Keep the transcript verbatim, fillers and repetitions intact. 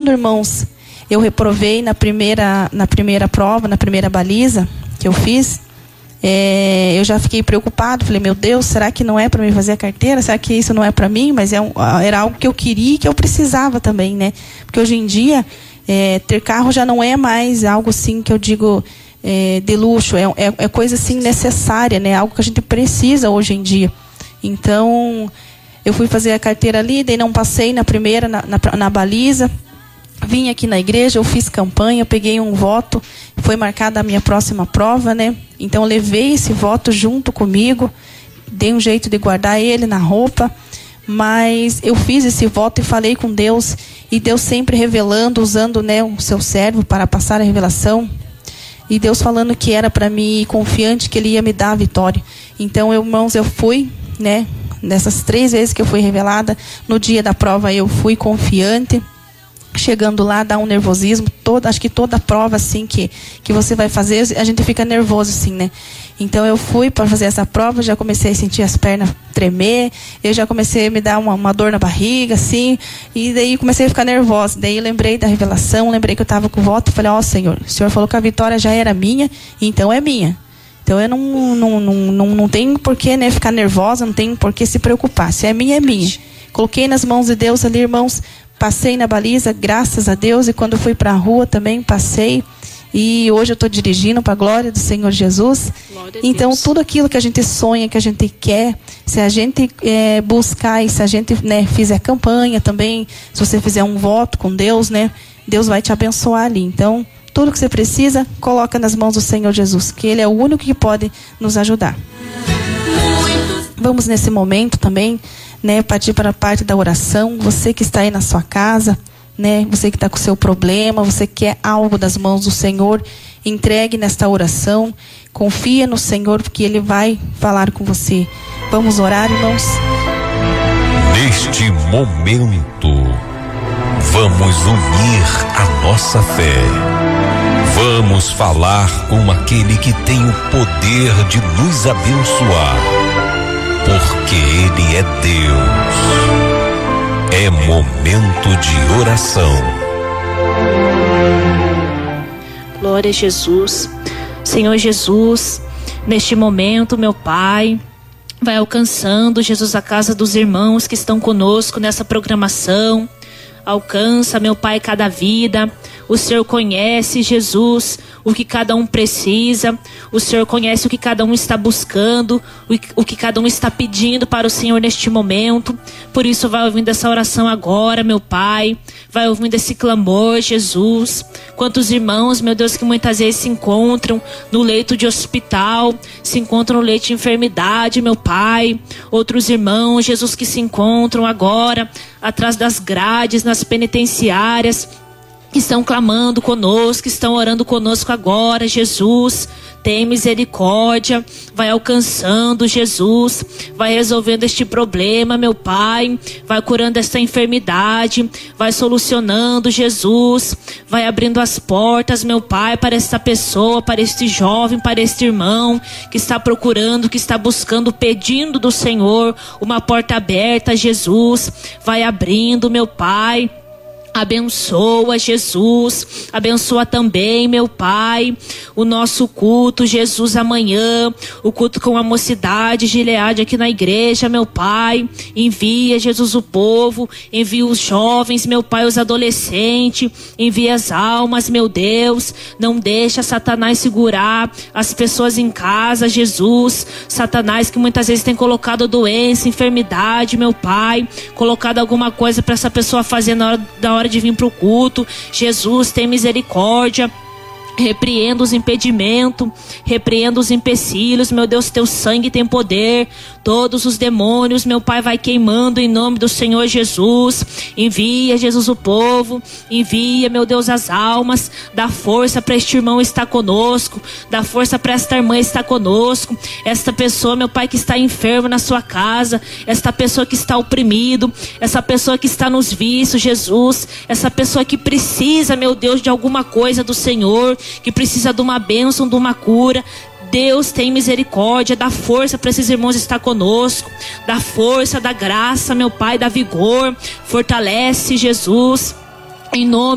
quando, irmãos, eu reprovei na primeira, na primeira prova, na primeira baliza que eu fiz, é, eu já fiquei preocupado. Falei, meu Deus, será que não é para mim fazer a carteira? Será que isso não é para mim? Mas é um, era algo que eu queria e que eu precisava também, né? Porque hoje em dia, é, ter carro já não é mais algo assim que eu digo é, de luxo. É, é, é coisa assim necessária, né? Algo que a gente precisa hoje em dia. Então, eu fui fazer a carteira ali, daí não passei na primeira, na, na, na baliza. Vim aqui na igreja, eu fiz campanha, eu peguei um voto, foi marcada a minha próxima prova, né? Então eu levei esse voto junto comigo, dei um jeito de guardar ele na roupa, mas eu fiz esse voto e falei com Deus, e Deus sempre revelando, usando, né, o seu servo para passar a revelação, e Deus falando que era para mim, confiante que Ele ia me dar a vitória. Então, eu, irmãos, eu fui, né, nessas três vezes que eu fui revelada, no dia da prova eu fui confiante. Chegando lá, dá um nervosismo, toda, acho que toda prova assim que, que você vai fazer, a gente fica nervoso assim, né? Então eu fui para fazer essa prova, já comecei a sentir as pernas tremer, eu já comecei a me dar uma, uma dor na barriga, assim, e daí comecei a ficar nervosa. Daí eu lembrei da revelação, lembrei que eu estava com o voto, falei, ó, Senhor, o Senhor falou que a vitória já era minha, então é minha. Então eu não, não, não, não, não tenho por que, né, ficar nervosa, não tenho por que se preocupar, se é minha, é minha. Coloquei nas mãos de Deus ali, irmãos. Passei na baliza, graças a Deus, e quando fui para a rua também passei. E hoje eu estou dirigindo para a glória do Senhor Jesus. Então, tudo aquilo que a gente sonha, que a gente quer, se a gente é, buscar e se a gente, né, fizer campanha também, se você fizer um voto com Deus, né, Deus vai te abençoar ali. Então, tudo que você precisa, coloca nas mãos do Senhor Jesus, que Ele é o único que pode nos ajudar. Vamos nesse momento também, né, partir para a parte da oração. Você que está aí na sua casa, né, você que está com o seu problema, você quer algo das mãos do Senhor, entregue nesta oração, confia no Senhor, porque Ele vai falar com você. Vamos orar, irmãos? Neste momento, vamos unir a nossa fé. Vamos falar com aquele que tem o poder de nos abençoar. Porque Ele é Deus. É momento de oração. Glória a Jesus. Senhor Jesus, neste momento, meu Pai, vai alcançando, Jesus, a casa dos irmãos que estão conosco nessa programação. Alcança, meu Pai, cada vida. O Senhor conhece, Jesus, o que cada um precisa. O Senhor conhece o que cada um está buscando, o que cada um está pedindo para o Senhor neste momento. Por isso, vai ouvindo essa oração agora, meu Pai. Vai ouvindo esse clamor, Jesus. Quantos irmãos, meu Deus, que muitas vezes se encontram no leito de hospital, se encontram no leito de enfermidade, meu Pai. Outros irmãos, Jesus, que se encontram agora atrás das grades, nas penitenciárias, estão clamando conosco, estão orando conosco agora, Jesus. Tem misericórdia, vai alcançando, Jesus, vai resolvendo este problema, meu Pai, vai curando esta enfermidade, vai solucionando, Jesus, vai abrindo as portas, meu Pai, para esta pessoa, para este jovem, para este irmão que está procurando, que está buscando, pedindo do Senhor uma porta aberta, Jesus, vai abrindo, meu Pai. Abençoa, Jesus, abençoa também, meu Pai, o nosso culto, Jesus, amanhã, o culto com a mocidade Gileade aqui na igreja, meu Pai. Envia, Jesus, o povo, envia os jovens, meu Pai, os adolescentes, envia as almas, meu Deus. Não deixa Satanás segurar as pessoas em casa, Jesus. Satanás que muitas vezes tem colocado doença, enfermidade, meu Pai, colocado alguma coisa para essa pessoa fazer na hora da hora de vir para o culto. Jesus, tem misericórdia. Repreenda os impedimentos, repreenda os empecilhos, meu Deus, teu sangue tem poder. Todos os demônios, meu Pai, vai queimando em nome do Senhor Jesus. Envia, Jesus, o povo, envia, meu Deus, as almas. Dá força para este irmão estar conosco, dá força para esta irmã estar conosco. Esta pessoa, meu Pai, que está enferma na sua casa, esta pessoa que está oprimido, essa pessoa que está nos vícios, Jesus, essa pessoa que precisa, meu Deus, de alguma coisa do Senhor, que precisa de uma bênção, de uma cura. Deus, tem misericórdia, dá força para esses irmãos estar conosco, dá força, dá graça, meu Pai, dá vigor, fortalece, Jesus, em nome